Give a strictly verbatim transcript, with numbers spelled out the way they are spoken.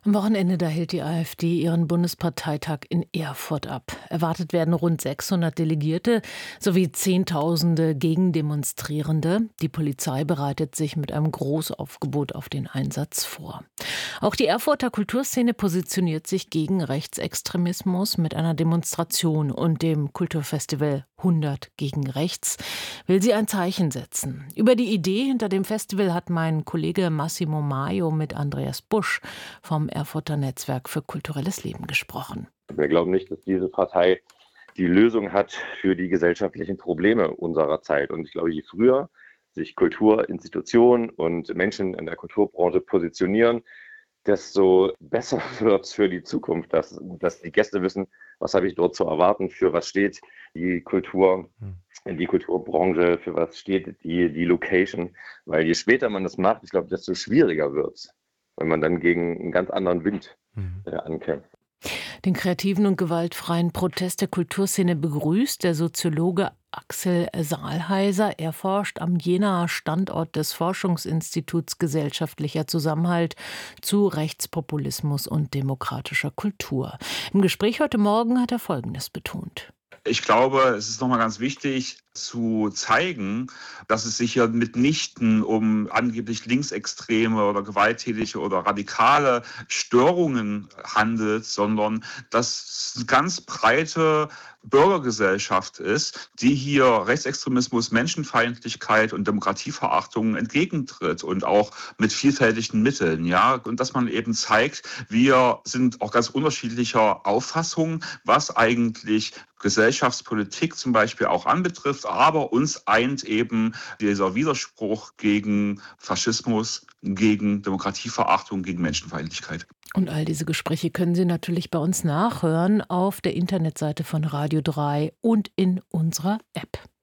Am Wochenende, da hält die AfD ihren Bundesparteitag in Erfurt ab. Erwartet werden rund sechshundert Delegierte sowie Zehntausende Gegendemonstrierende. Die Polizei bereitet sich mit einem Großaufgebot auf den Einsatz vor. Auch die Erfurter Kulturszene positioniert sich gegen Rechtsextremismus mit einer Demonstration und dem Kulturfestival hundert gegen Rechts will sie ein Zeichen setzen. Über die Idee hinter dem Festival hat mein Kollege Massimo Maio mit Andreas Busch vom Erfurter Netzwerk für kulturelles Leben gesprochen. Wir glauben nicht, dass diese Partei die Lösung hat für die gesellschaftlichen Probleme unserer Zeit. Und ich glaube, je früher sich Kulturinstitutionen und Menschen in der Kulturbranche positionieren, desto besser wird es für die Zukunft, dass, dass die Gäste wissen, was habe ich dort zu erwarten, für was steht die Kultur, die Kulturbranche, für was steht die, die Location. Weil je später man das macht, ich glaube, desto schwieriger wird es, wenn man dann gegen einen ganz anderen Wind äh, ankämpft. Den kreativen und gewaltfreien Protest der Kulturszene begrüßt der Soziologe Axel Saalheiser. Er forscht am Jenaer Standort des Forschungsinstituts Gesellschaftlicher Zusammenhalt zu Rechtspopulismus und demokratischer Kultur. Im Gespräch heute Morgen hat er Folgendes betont. Ich glaube, es ist nochmal ganz wichtig zu zeigen, dass es sich hier mitnichten um angeblich linksextreme oder gewalttätige oder radikale Störungen handelt, sondern dass es eine ganz breite Bürgergesellschaft ist, die hier Rechtsextremismus, Menschenfeindlichkeit und Demokratieverachtung entgegentritt und auch mit vielfältigen Mitteln, ja, und dass man eben zeigt, wir sind auch ganz unterschiedlicher Auffassung, was eigentlich Gesellschaftspolitik zum Beispiel auch anbetrifft, aber uns eint eben dieser Widerspruch gegen Faschismus, gegen Demokratieverachtung, gegen Menschenfeindlichkeit. Und all diese Gespräche können Sie natürlich bei uns nachhören auf der Internetseite von Radio drei und in unserer App.